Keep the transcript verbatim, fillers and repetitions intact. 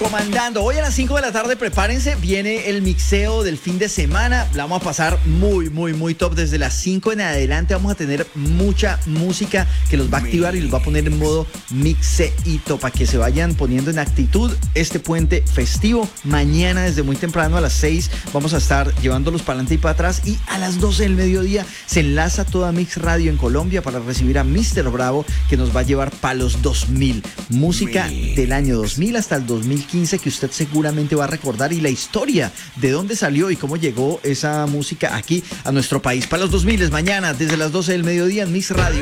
comandando. Hoy a las cinco de la tarde, prepárense, viene el mixeo del fin de semana. La vamos a pasar muy, muy, muy top. Desde las cinco en adelante vamos a tener mucha música que los va a activar y los va a poner en modo mixeito para que se vayan poniendo en actitud este puente festivo. Mañana desde muy temprano a las seis vamos a estar llevándolos para adelante y para atrás, y a las doce del mediodía se enlaza toda Mix Radio en Colombia para recibir a míster Bravo, que nos va a llevar para los dos mil. Música del año dos mil hasta el dos mil quince que usted seguramente va a recordar, y la historia de dónde salió y cómo llegó esa música aquí a nuestro país. Para los dos mil, mañana desde las doce del mediodía en Mix Radio.